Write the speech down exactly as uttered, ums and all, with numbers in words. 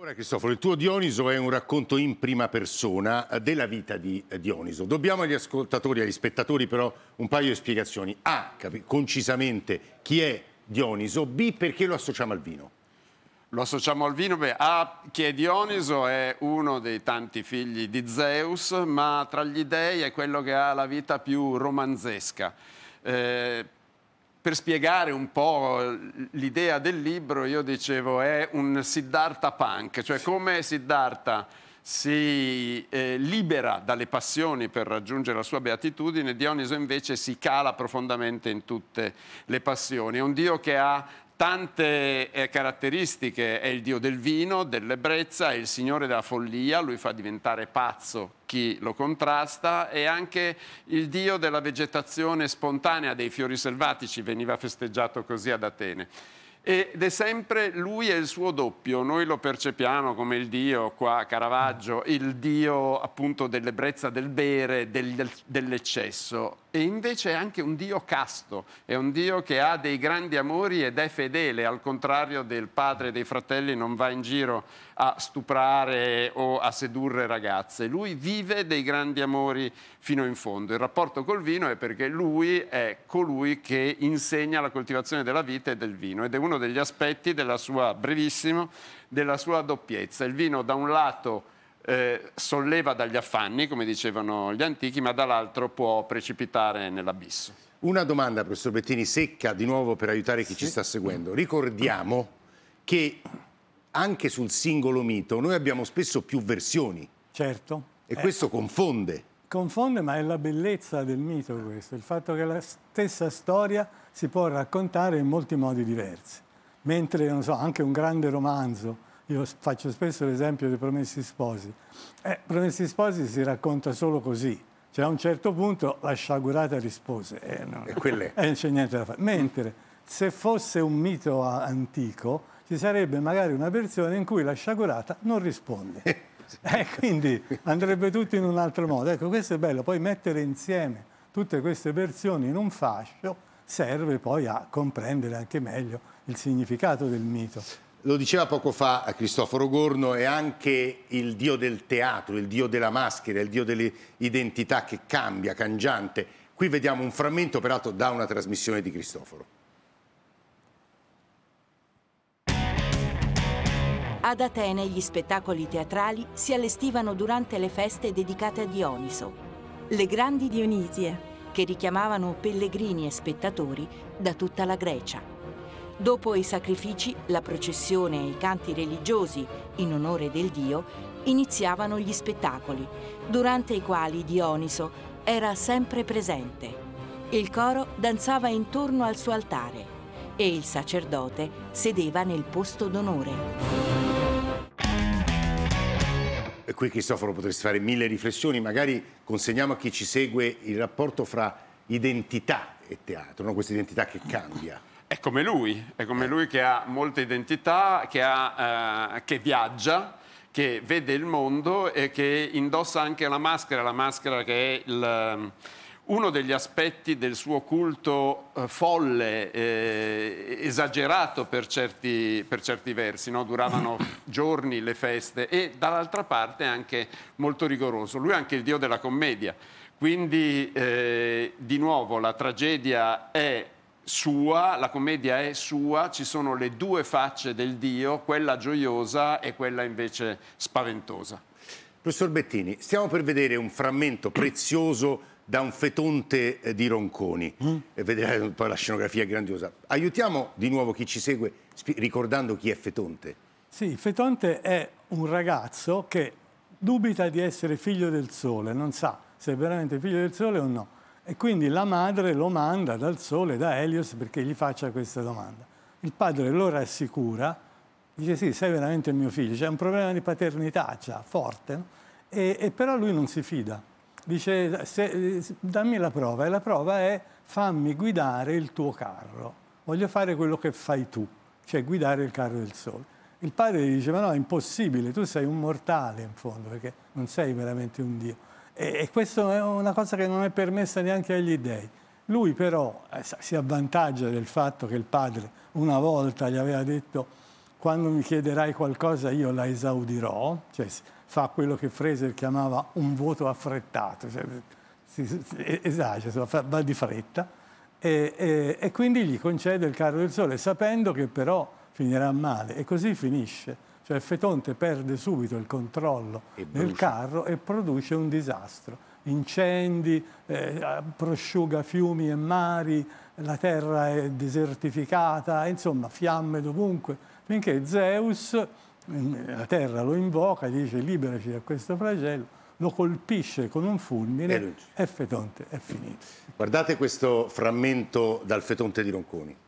Ora Cristoforo, il tuo Dioniso è un racconto in prima persona della vita di Dioniso. Dobbiamo agli ascoltatori, agli spettatori però un paio di spiegazioni. A, capi- concisamente chi è Dioniso, B, perché lo associamo al vino. Lo associamo al vino, beh, A, chi è Dioniso è uno dei tanti figli di Zeus, ma tra gli dei è quello che ha la vita più romanzesca. Eh, per spiegare un po' l'idea del libro, io dicevo è un Siddhartha punk, cioè come Siddhartha si eh, libera dalle passioni per raggiungere la sua beatitudine, Dioniso invece si cala profondamente in tutte le passioni. È un dio che ha tante eh, caratteristiche, è il dio del vino, dell'ebbrezza, è il signore della follia, lui fa diventare pazzo chi lo contrasta, è anche il dio della vegetazione spontanea, dei fiori selvatici, veniva festeggiato così ad Atene. Ed è sempre lui e il suo doppio, noi lo percepiamo come il dio, qua a Caravaggio, il dio appunto dell'ebbrezza del bere, del, dell'eccesso, e invece è anche un dio casto, è un dio che ha dei grandi amori ed è fedele, al contrario del padre e dei fratelli, non va in giro a stuprare o a sedurre ragazze, lui vive dei grandi amori fino in fondo. Il rapporto col vino è perché lui è colui che insegna la coltivazione della vita e del vino, ed è uno degli aspetti della sua, brevissimo, della sua doppiezza. Il vino da un lato eh, solleva dagli affanni, come dicevano gli antichi, ma dall'altro può precipitare nell'abisso. Una domanda, professor Bettini, secca di nuovo per aiutare chi sì. ci sta seguendo. Ricordiamo che anche sul singolo mito noi abbiamo spesso più versioni. Certo. E eh. questo confonde. Confonde, ma è la bellezza del mito questo, il fatto che la stessa storia si può raccontare in molti modi diversi. Mentre, non so, anche un grande romanzo, io faccio spesso l'esempio dei Promessi Sposi, eh, Promessi Sposi si racconta solo così, cioè a un certo punto la sciagurata rispose eh, no, e quelle... eh, non c'è niente da fare. Mentre se fosse un mito antico ci sarebbe magari una versione in cui la sciagurata non risponde. Eh, quindi andrebbe tutto in un altro modo. Ecco, questo è bello, poi mettere insieme tutte queste versioni in un fascio serve poi a comprendere anche meglio il significato del mito. Lo diceva poco fa a Cristoforo Gorno, è anche il dio del teatro, il dio della maschera, il dio delle identità che cambia, cangiante. Qui vediamo un frammento peraltro da una trasmissione di Cristoforo. Ad Atene gli spettacoli teatrali si allestivano durante le feste dedicate a Dioniso, le grandi Dionisie, che richiamavano pellegrini e spettatori da tutta la Grecia. Dopo i sacrifici, la processione e i canti religiosi in onore del dio iniziavano gli spettacoli, durante i quali Dioniso era sempre presente. Il coro danzava intorno al suo altare e il sacerdote sedeva nel posto d'onore. E qui Cristoforo potresti fare mille riflessioni, magari consegniamo a chi ci segue il rapporto fra identità e teatro, no? Questa identità che cambia. È come lui, è come lui che ha molte identità, che, ha, eh, che viaggia, che vede il mondo e che indossa anche la maschera, la maschera che è il... uno degli aspetti del suo culto eh, folle, eh, esagerato per certi, per certi versi, no? Duravano giorni le feste, e dall'altra parte anche molto rigoroso. Lui è anche il dio della commedia, quindi eh, di nuovo la tragedia è sua, la commedia è sua, ci sono le due facce del dio, quella gioiosa e quella invece spaventosa. Professor Bettini, stiamo per vedere un frammento prezioso da un Fetonte di Ronconi, mm. e vedere poi la scenografia grandiosa. Aiutiamo di nuovo chi ci segue ricordando chi è Fetonte. Sì, Fetonte è un ragazzo che dubita di essere figlio del sole, non sa se è veramente figlio del sole o no, e quindi la madre lo manda dal sole, da Elios, perché gli faccia questa domanda. Il padre lo rassicura, dice sì, sei veramente mio figlio, c'è un problema di paternità già forte, no? e, e però lui non si fida. Dice, se, dammi la prova, e la prova è fammi guidare il tuo carro. Voglio fare quello che fai tu, cioè guidare il carro del sole. Il padre gli dice, ma no, è impossibile, tu sei un mortale in fondo, perché non sei veramente un dio. E, e questo è una cosa che non è permessa neanche agli dèi. Lui però eh, si avvantaggia del fatto che il padre una volta gli aveva detto quando mi chiederai qualcosa io la esaudirò, cioè fa quello che Fraser chiamava un voto affrettato, cioè, si, si, esagera, va di fretta, e, e, e quindi gli concede il carro del sole, sapendo che però finirà male, e così finisce. Cioè Fetonte perde subito il controllo del carro e produce un disastro. Incendi, eh, prosciuga fiumi e mari, la terra è desertificata, insomma fiamme dovunque, finché Zeus, la terra lo invoca, gli dice liberaci da questo flagello, lo colpisce con un fulmine e, e Fetonte è finito. Guardate questo frammento dal Fetonte di Ronconi.